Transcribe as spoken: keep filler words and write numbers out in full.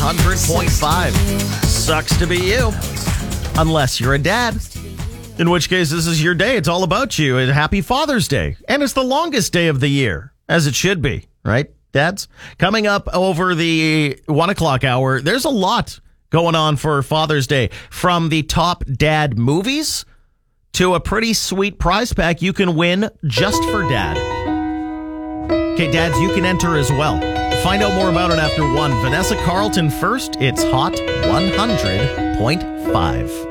hundred point five. Sucks to be you. Unless you're a dad. In which case, this is your day. It's all about you. And happy Father's Day. And it's the longest day of the year, as it should be, right, dads? Coming up over the one o'clock hour, there's a lot going on for Father's Day. From the top dad movies to a pretty sweet prize pack you can win just for dad. Okay, dads, you can enter as well. Find out more about it after one. Vanessa Carlton first. It's Hot one hundred point five.